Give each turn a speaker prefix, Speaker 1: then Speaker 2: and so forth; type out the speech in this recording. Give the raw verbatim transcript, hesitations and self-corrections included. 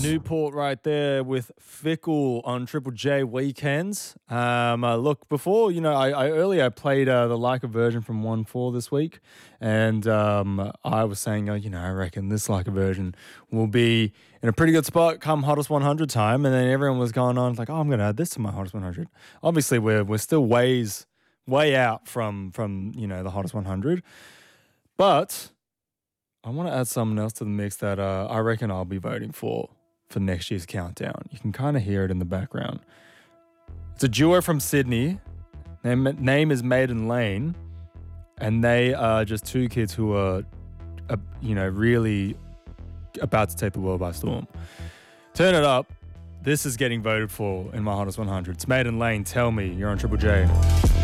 Speaker 1: Newport right there with Fickle on Triple J weekends. Um, uh, look, before, you know, I, I earlier played uh, the Leica version from one four this week, and um, I was saying, oh, you know, I reckon this Leica version will be in a pretty good spot come Hottest one hundred time, and then everyone was going on like, oh, I'm going to add this to my Hottest one hundred. Obviously, we're we're still ways, way out from, from you know, the Hottest one hundred, but I want to add something else to the mix that uh, I reckon I'll be voting for for next year's countdown. You can kind of hear it in the background. It's a duo from Sydney. Their name is Maiden Lane, and they are just two kids who are, uh, you know, really about to take the world by storm. Turn it up. This is getting voted for in my Hottest one hundred. It's Maiden Lane. Tell Me. You're on Triple J.